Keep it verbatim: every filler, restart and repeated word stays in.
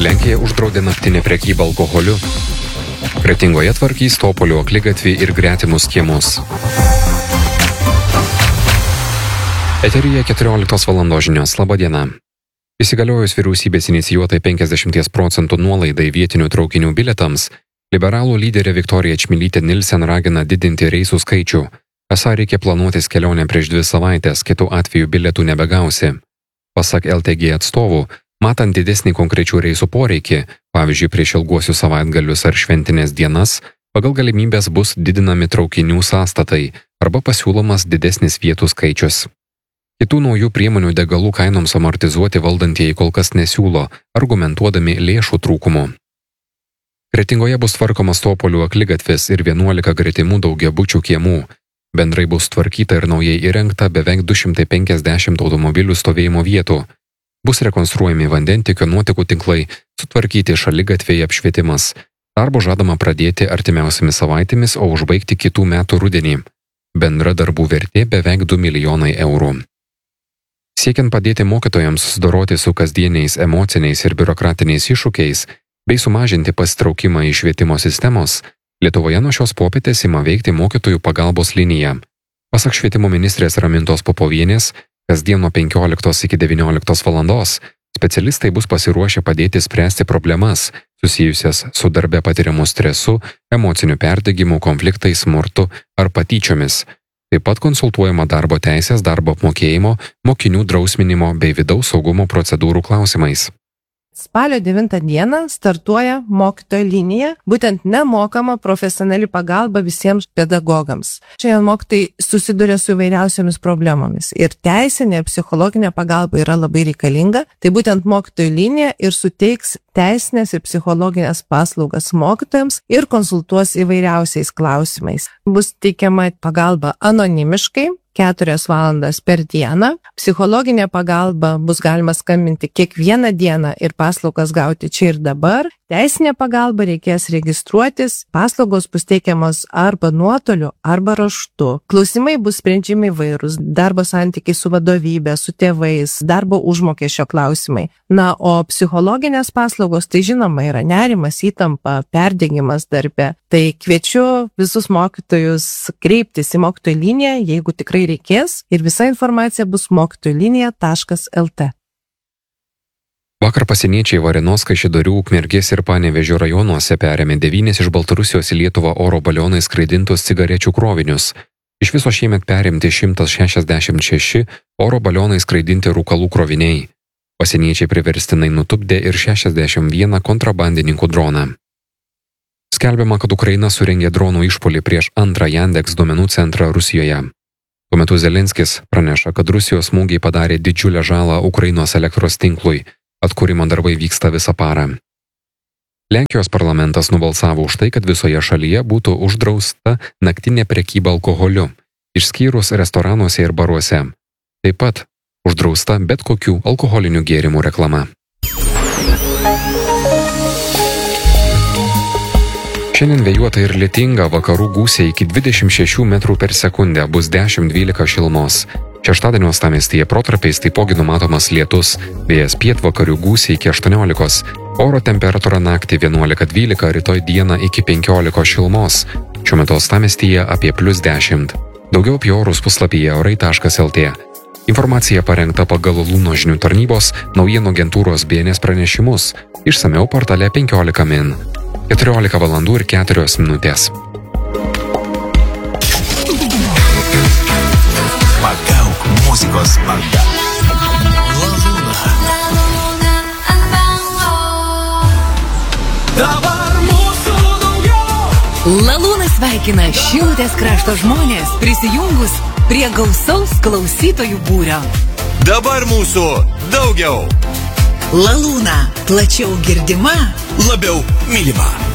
Lenkija uždraudė naktinę prekybą alkoholiu. Kretingoje tvarkys Topolių akligatvį ir gretimus kiemus. Eteryje keturioliktos valandos žinios. Labą dieną. Įsigaliojus vyriausybės inicijuotai penkiasdešimt procentų nuolaidai vietinių traukinių bilietams, liberalų lyderė Viktorija Čmilytė Nilsen ragina didinti reisų skaičių. Esą reikia planuotis kelionę prieš dvi savaitės, kitų atveju bilietų nebegausi. Pasak L T G atstovų, matant didesnį konkrečių reisų poreikį, pavyzdžiui, prieš ilguosius savaitgalius ar šventinės dienas, pagal galimybės bus didinami traukinių sąstatai arba pasiūlomas didesnis vietų skaičius. Kitų naujų priemonių degalų kainoms amortizuoti valdantieji kol kas nesiūlo, argumentuodami lėšų trūkumu. Kretingoje bus tvarkomas Topolių akligatvis ir vienuolika gretimų daugiabučių kiemų. Bendrai bus tvarkyta ir naujai įrengta beveik du šimtai penkiasdešimt automobilių stovėjimo vietų. Bus rekonstruojami vandentikio nuotekų tinklai, sutvarkyti šaligatviai, apšvietimas. Darbo žadama pradėti artimiausiamis savaitėmis, o užbaigti kitų metų rudenį. Bendra darbų vertė beveik du milijonai eurų. Siekiant padėti mokytojams susidoroti su kasdieniais emociniais ir biurokratiniais iššūkiais bei sumažinti pasitraukimą iš švietimo sistemos, Lietuvoje nuo šios popietės ima veikti mokytojų pagalbos linija. Pasak švietimo ministrės Ramintos Popovienės, kasdien nuo penkioliktos iki devynioliktos valandos specialistai bus pasiruošę padėti spręsti problemas susijusias su darbe patiriamu stresu, emociniu perdegimu, konfliktais, smurtu ar patyčiomis. Taip pat konsultuojama darbo teisės, darbo apmokėjimo, mokinių drausminimo bei vidaus saugumo procedūrų klausimais. Spalio devintą dieną startuoja mokytojo linija, būtent nemokama profesionali pagalba visiems pedagogams. Šiandien mokytojai susiduria su įvairiausiamis problemomis ir teisinė, psichologinė pagalba yra labai reikalinga. Tai būtent mokytojo linija ir suteiks teisinės ir psichologinės paslaugas mokytojams ir konsultuos įvairiausiais klausimais. Bus teikiama pagalba anonimiškai, keturias valandas per dieną. Psichologinė pagalba bus galima skambinti kiekvieną dieną ir paslaugas gauti čia ir dabar. Teisinė pagalba reikės registruotis, paslaugos bus teikiamos arba nuotoliu, arba raštu. Klausimai bus sprendžiami įvairūs, darbo santykiai su vadovybė, su tėvais, darbo užmokesčio klausimai. Na, o psichologinės paslaugos, tai žinoma, yra nerimas, įtampa, perdegimas darbe. Tai kviečiu visus mokytojus kreiptis į mokytojų liniją, jeigu tikrai reikės, ir visa informacija bus mokytojų linija taškas el te. Vakar pasieniečiai Varėnos, Kaišiadorių, Ukmergės ir Panevėžio rajonuose perėmė devynis iš Baltarusijos į Lietuvą oro balionais skraidintus cigarečių krovinius. Iš viso šiemet perimti šimtas šešiasdešimt šeši oro balionais skraidinti rūkalų kroviniai. Pasieniečiai priverstinai nutupdė ir šešiasdešimt vieną kontrabandininkų droną. Skelbiama, kad Ukraina surengė dronų išpuolį prieš antrą Yandex duomenų centrą Rusijoje. Tuo metu Zelenskis praneša, kad Rusijos smūgiai padarė didžiulę žalą Ukrainos elektros tinklui. Atkūrimo darbai vyksta visą parą. Lenkijos parlamentas nubalsavo už tai, kad visoje šalyje būtų uždrausta naktinė prekyba alkoholiu, išskyrus restoranuose ir baruose. Taip pat uždrausta bet kokių alkoholinių gėrimų reklama. Šiandien vėjuota ir lietinga, vakarų gūsiai iki dvidešimt šešių metrų per sekundę, bus dešimt dvylika šilumos. Šeštadienio uostamiestyje protarpiais taipogi numatomas lietus, vėjas pietvakarių gūsiai iki aštuoniolikos, oro temperatūra naktį vienuolika dvylika, rytoj dieną iki penkiolikos šilumos. Šiuo metu uostamiestyje apie plius dešimt. Daugiau apie orus puslapyje orai taškas el te. Informacija parengta pagal Luno žinių tarnybos naujienų agentūros B N S pranešimus, išsamiau portale penkiolika min. keturiolika valandų ir keturios minutės. Pagauk muzikos banga. Dabar mūsų daugiau. Lalūna sveikina Šilutės krašto žmonės prisijungus prie gausaus klausytojų būrio. Dabar mūsų daugiau. Lalūna plačiau girdima, labiau mylima.